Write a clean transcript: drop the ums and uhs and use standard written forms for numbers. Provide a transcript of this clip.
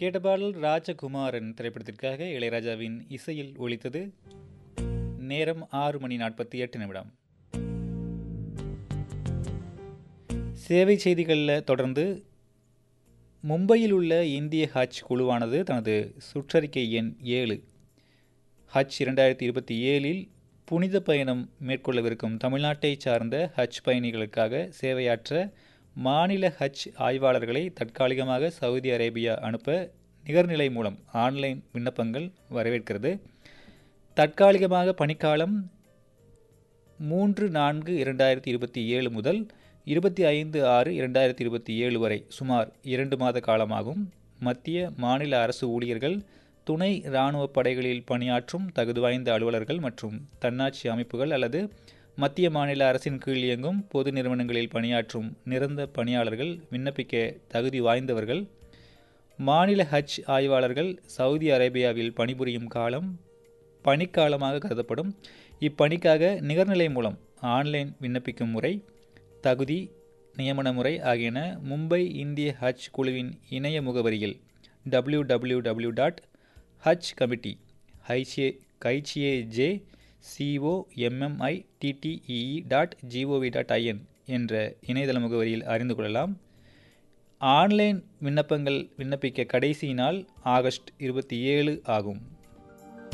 கேட்ட பாடல் ராஜகுமாரன் திரைப்படத்திற்காக இளையராஜாவின் இசையில் ஒலித்தது. நேரம் 6:48. சேவை செய்திகளில் தொடர்ந்து மும்பையில் உள்ள இந்திய ஹஜ் குழுவானது தனது சுற்றறிக்கை எண் 7 ஹஜ் 2027 புனித பயணம் மேற்கொள்ளவிருக்கும் தமிழ்நாட்டை சார்ந்த ஹஜ் பயணிகளுக்காக சேவையாற்ற மாநில ஹஜ் ஆய்வாளர்களை தற்காலிகமாக சவுதி அரேபியா அனுப்ப நிகர்நிலை மூலம் ஆன்லைன் விண்ணப்பங்கள் வரவேற்கிறது. தற்காலிகமாக பணிக்காலம் 3/4/2027 முதல் 25/6/2027 வரை சுமார் 2 மாத காலமாகும். மத்திய மாநில அரசு ஊழியர்கள், துணை இராணுவ படைகளில் பணியாற்றும் தகுதி வாய்ந்த அலுவலர்கள் மற்றும் தன்னாட்சி அமைப்புகள் அல்லது மத்திய மாநில அரசின் கீழ் இயங்கும் பொது நிறுவனங்களில் பணியாற்றும் நிரந்தர பணியாளர்கள் விண்ணப்பிக்க தகுதி வாய்ந்தவர்கள். மாநில ஹஜ் ஆய்வாளர்கள் சவுதி அரேபியாவில் பணிபுரியும் காலம் பணிக்காலமாக கருதப்படும். இப்பணிக்காக நிகர்நிலை மூலம் ஆன்லைன் விண்ணப்பிக்கும் முறை, தகுதி, நியமன முறை ஆகியன மும்பை இந்திய ஹஜ் குழுவின் இணைய முகவரியில் www.hajcommite.gov.in என்ற இணையதள முகவரியில் அறிந்து கொள்ளலாம். ஆன்லைன் விண்ணப்பங்கள் விண்ணப்பிக்க கடைசி நாள் ஆகஸ்ட் 27 ஆகும்.